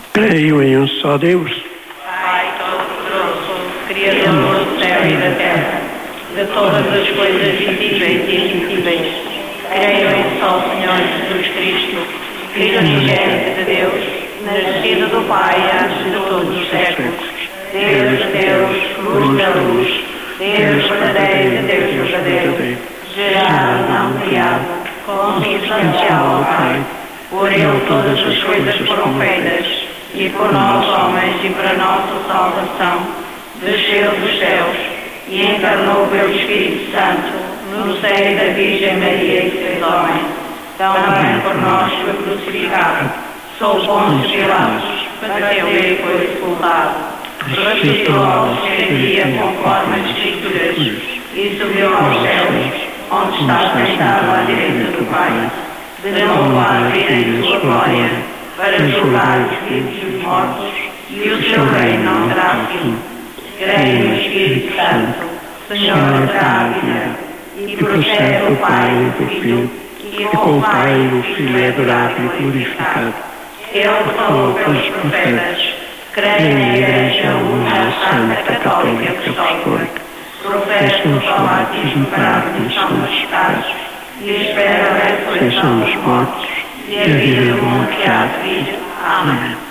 Creio em um só Deus, Pai Todo-Poderoso, Criador do céu e da terra, de todas as coisas visíveis e invisíveis. Creio em só Senhor Jesus Cristo, Filho unigênito de Deus, nascido do Pai antes de todos os séculos. Deus de Deus, luz da luz, Deus verdadeiro de Deus verdadeiro, gerado, não criado, consubstancial ao Pai. Por Ele todas as coisas foram feitas, e por nós homens e para nossa salvação, desceu dos céus e encarnou pelo Espírito Santo no seio da Virgem Maria e fez homem. Também por nós foi crucificado, sob Pôncio Pilatos, bateu e foi sepultado. Ressuscitou ao terceiro dia conforme as Escrituras e subiu aos céus, onde está sentado à direita do Pai. De novo há de vir em sua glória, para julgar os vivos e os mortos, e o seu reino não terá fim. Creio no Espírito Santo, Senhor da vida, e procede do Pai e do Filho, e com o Pai e o Filho é adorado e glorificado. Ele falou pelos profetas. Creio na Igreja Una, Santa, Católica e Apostólica. Professo o batismo para a remissão dos pecados, e espero a ressurreição dos mortos e a vida do mundo que há de vir. Amém.